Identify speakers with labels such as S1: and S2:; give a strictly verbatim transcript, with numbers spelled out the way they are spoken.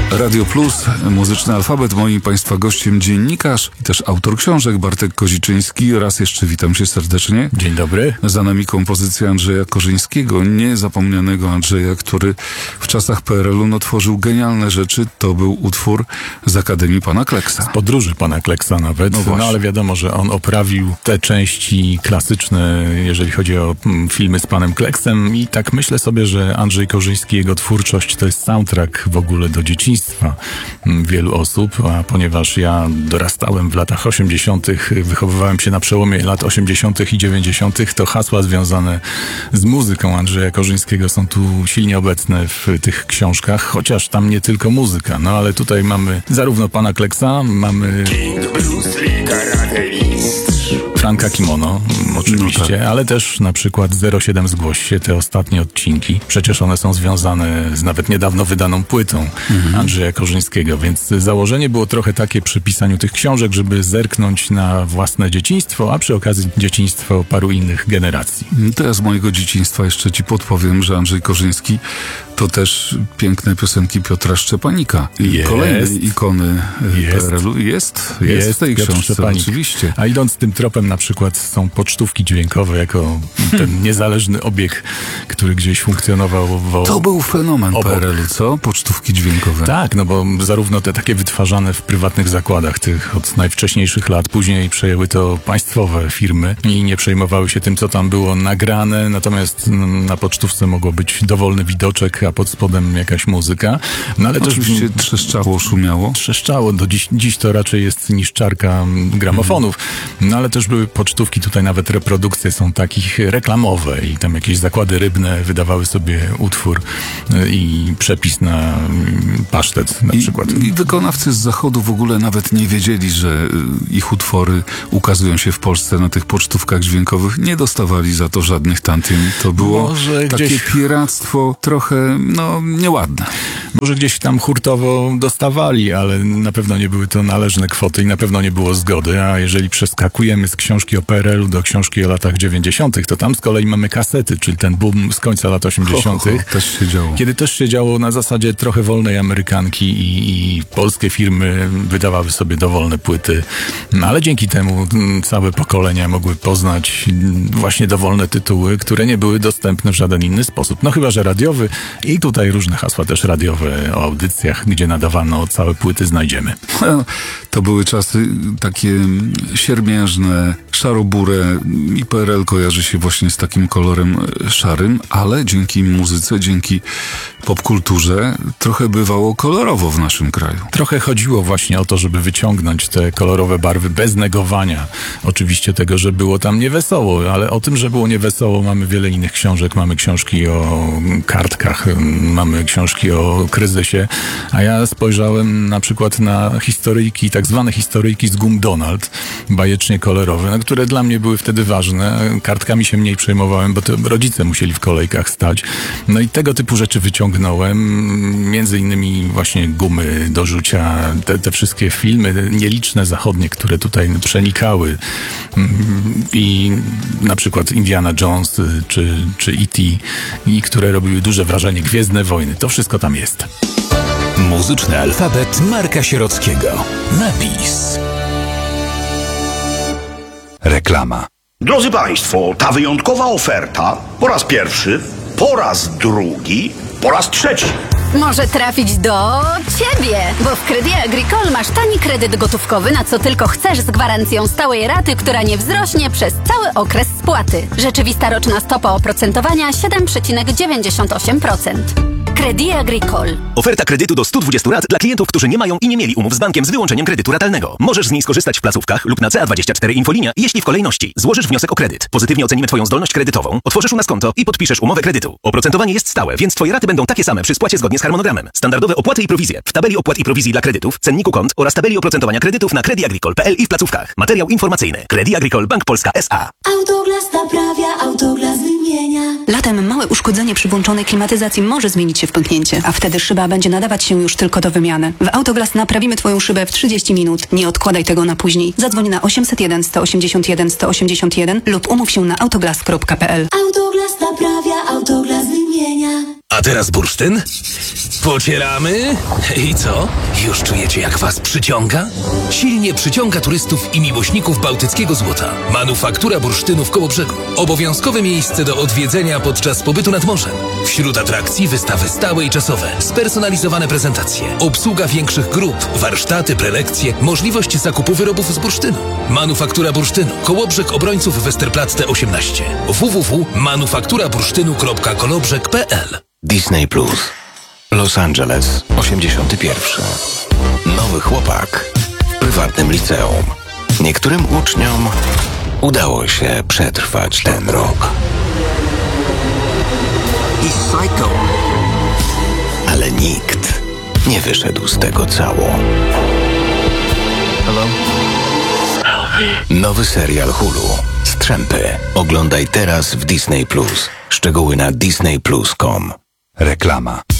S1: Radio Plus, Muzyczny Alfabet. Moim Państwa gościem dziennikarz i też autor książek Bartek Koziczyński. Raz jeszcze witam Cię serdecznie.
S2: Dzień dobry.
S1: Za nami kompozycja Andrzeja Korzyńskiego, niezapomnianego Andrzeja, który w czasach P R L-u no, tworzył genialne rzeczy. To był utwór z Akademii Pana Kleksa.
S2: Z podróży Pana Kleksa nawet. No, no ale wiadomo, że on oprawił te części klasyczne, jeżeli chodzi o mm, filmy z Panem Kleksem, i tak myślę sobie, że Andrzej Korzyński, jego twórczość to jest soundtrack w ogóle do dzieciństwa wielu osób, a ponieważ ja dorastałem w latach osiemdziesiątych, wychowywałem się na przełomie lat osiemdziesiątych i dziewięćdziesiątych, to hasła związane z muzyką Andrzeja Korzyńskiego są tu silnie obecne w tych książkach, chociaż tam nie tylko muzyka, no ale tutaj mamy zarówno Pana Kleksa, mamy Franka Kimono, oczywiście, no tak. Ale też na przykład zero siedem Zgłoś się, te ostatnie odcinki. Przecież one są związane z nawet niedawno wydaną płytą mhm. Andrzeja Korzyńskiego, więc założenie było trochę takie przy pisaniu tych książek, żeby zerknąć na własne dzieciństwo, a przy okazji dzieciństwo paru innych generacji.
S1: To ja z mojego dzieciństwa jeszcze Ci podpowiem, że Andrzej Korzyński to też piękne piosenki Piotra Szczepanika. I
S2: jest.
S1: Kolejne ikony
S2: jest.
S1: P R L-u. Jest, jest, jest w tej
S2: Piotr
S1: książce,
S2: Szczepanik.
S1: Oczywiście.
S2: A idąc tym tropem na przykład są pocztówki dźwiękowe jako ten niezależny obieg, który gdzieś funkcjonował w...
S1: To był fenomen
S2: obok.
S1: P R L-u, co? Pocztówki dźwiękowe.
S2: Tak, no bo zarówno te takie wytwarzane w prywatnych zakładach tych od najwcześniejszych lat, później przejęły to państwowe firmy i nie przejmowały się tym, co tam było nagrane, natomiast na pocztówce mogło być dowolny widoczek, a pod spodem jakaś muzyka. No ale
S1: oczywiście
S2: też
S1: trzeszczało, szumiało.
S2: Trzeszczało, do dziś, dziś to raczej jest niszczarka gramofonów, no ale też były pocztówki, tutaj nawet reprodukcje są takich reklamowe i tam jakieś zakłady rybne wydawały sobie utwór i przepis na pasztet na
S1: I,
S2: przykład.
S1: I wykonawcy z zachodu w ogóle nawet nie wiedzieli, że ich utwory ukazują się w Polsce na tych pocztówkach dźwiękowych. Nie dostawali za to żadnych tantiem. To było
S2: Może
S1: takie
S2: gdzieś...
S1: piractwo trochę, no, nieładne.
S2: Może gdzieś tam hurtowo dostawali, ale na pewno nie były to należne kwoty i na pewno nie było zgody, a jeżeli przeskakujemy z książki o P R L-u do książki o latach dziewięćdziesiątych, to tam z kolei mamy kasety, czyli ten boom z końca lat osiemdziesiątych.
S1: Ho, ho, też się działo.
S2: Kiedy też się działo na zasadzie trochę wolnej amerykanki i, i polskie firmy wydawały sobie dowolne płyty, no, ale dzięki temu całe pokolenia mogły poznać właśnie dowolne tytuły, które nie były dostępne w żaden inny sposób. No chyba że radiowy i tutaj różne hasła też radiowe o audycjach, gdzie nadawano całe płyty znajdziemy.
S1: To były czasy takie siermiężne, szarobure i P R L kojarzy się właśnie z takim kolorem szarym, ale dzięki muzyce, dzięki popkulturze trochę bywało kolorowo w naszym kraju.
S2: Trochę chodziło właśnie o to, żeby wyciągnąć te kolorowe barwy bez negowania oczywiście tego, że było tam niewesoło, ale o tym, że było niewesoło mamy wiele innych książek. Mamy książki o kartkach, mamy książki o kryzysie, a ja spojrzałem na przykład na historyjki, tak zwane historyjki z gum Donald, bajecznie kolorowe, które dla mnie były wtedy ważne. Kartkami się mniej przejmowałem, bo to rodzice musieli w kolejkach stać. No i tego typu rzeczy wyciągnąłem, między innymi właśnie gumy do rzucia, te, te wszystkie filmy nieliczne zachodnie, które tutaj przenikały i na przykład Indiana Jones czy, czy E T i które robiły duże wrażenie, Gwiezdne Wojny, to wszystko tam jest.
S3: Muzyczny alfabet Marka Sierockiego. Napis. Reklama.
S4: Drodzy Państwo, ta wyjątkowa oferta po raz pierwszy, po raz drugi, po raz trzeci.
S5: Może trafić do Ciebie, bo w Crédit Agricole masz tani kredyt gotówkowy na co tylko chcesz z gwarancją stałej raty, która nie wzrośnie przez cały okres spłaty. Rzeczywista roczna stopa oprocentowania siedem przecinek dziewięćdziesiąt osiem procent. Crédit Agricole.
S6: Oferta kredytu do stu dwudziestu rat dla klientów, którzy nie mają i nie mieli umów z bankiem z wyłączeniem kredytu ratalnego. Możesz z niej skorzystać w placówkach lub na C A dwadzieścia cztery Infolinia, jeśli w kolejności złożysz wniosek o kredyt. Pozytywnie ocenimy Twoją zdolność kredytową, otworzysz u nas konto i podpiszesz umowę kredytu. Oprocentowanie jest stałe, więc Twoje raty będą takie same przy spłacie zgodnie z harmonogramem. Standardowe opłaty i prowizje w tabeli opłat i prowizji dla kredytów, cenniku kont oraz tabeli oprocentowania kredytów na credit agricole kropka p l i w placówkach. Materiał informacyjny. Crédit Agricole Bank Polska S A.
S7: Autoglas naprawia, Autoglas wymienia.
S8: Latem małe uszkodzenie przy włączonej klimatyzacji może zmienić się w pęknięcie, a wtedy szyba będzie nadawać się już tylko do wymiany. W Autoglas naprawimy Twoją szybę w trzydzieści minut. Nie odkładaj tego na później. Zadzwoń na osiemset jeden sto osiemdziesiąt jeden sto osiemdziesiąt jeden lub umów się na autoglas kropka p l.
S7: Autoglas naprawia, Autoglas wymienia.
S9: A teraz bursztyn? Pocieramy. I co? Już czujecie, jak was przyciąga? Silnie przyciąga turystów i miłośników bałtyckiego złota. Manufaktura bursztynu w Kołobrzegu. Obowiązkowe miejsce do odwiedzenia podczas pobytu nad morzem. Wśród atrakcji wystawy stałe i czasowe, spersonalizowane prezentacje, obsługa większych grup, warsztaty, prelekcje, możliwość zakupu wyrobów z bursztynu. Manufaktura bursztynu. Kołobrzeg Obrońców Westerplatte osiemnaście. w w w kropka manufaktura bursztynu kropka kolobrzeg kropka p l.
S10: Disney Plus. Los Angeles, osiemdziesiąty pierwszy. Nowy chłopak w prywatnym liceum. Niektórym uczniom udało się przetrwać ten rok. Ale nikt nie wyszedł z tego cało. Nowy serial Hulu. Strzępy. Oglądaj teraz w Disney Plus. Szczegóły na disney plus kropka com.
S3: Reklama.